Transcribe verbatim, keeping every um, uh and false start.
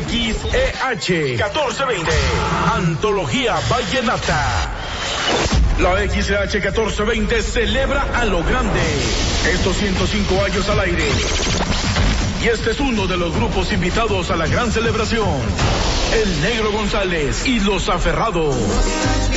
X E H catorce veinte. Antología Vallenata. La X E H catorce veinte celebra a lo grande estos ciento cinco años al aire. Y este es uno de los grupos invitados a la gran celebración. El Negro González y Los Aferrados.